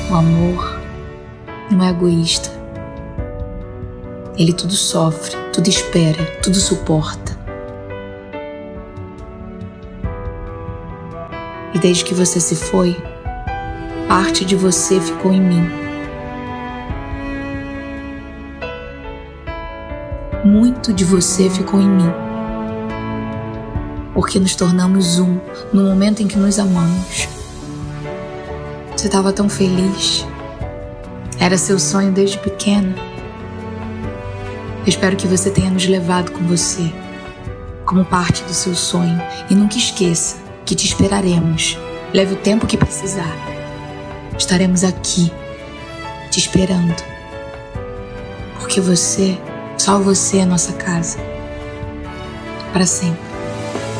O amor não é egoísta. Ele tudo sofre, tudo espera, tudo suporta. E desde que você se foi, parte de você ficou em mim. Muito de você ficou em mim. Porque nos tornamos um no momento em que nos amamos. Você estava tão feliz. Era seu sonho desde pequena. Eu espero que você tenha nos levado com você, como parte do seu sonho. E nunca esqueça que te esperaremos. Leve o tempo que precisar. Estaremos aqui, te esperando. Porque você, só você é nossa casa. Para sempre.